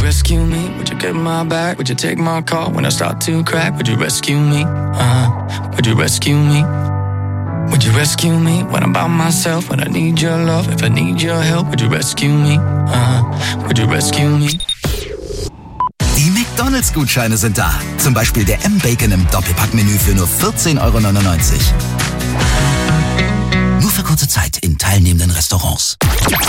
rescue me? Would you get my back? Would you take my call when I start to crack? Would you rescue me? Would you rescue me? Would you rescue me when I'm by myself? When I need your love, if I need your help, would you rescue me? Would you rescue me? Die McDonald's-Gutscheine sind da. Zum Beispiel der M-Bacon im Doppelpackmenü für nur 14,99 €. Nur für kurze Zeit in teilnehmenden Restaurants.